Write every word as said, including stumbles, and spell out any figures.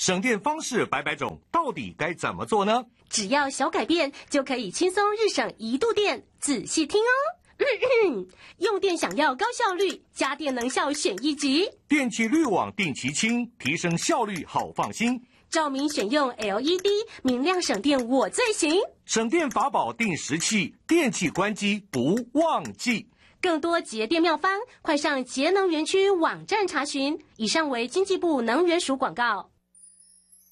省电方式百百种，到底该怎么做呢？ 只要小改变，就可以轻松日省一度电。仔细听哦。咳咳用电想要高效率，家电能效选一级。 电器滤网定期清，提升效率好放心。 照明选用 L E D， 明亮省电我最行。 省电法宝定时器，电器关机不忘记。 更多节电妙方，快上节能园区网站查询。以上为经济部能源署广告。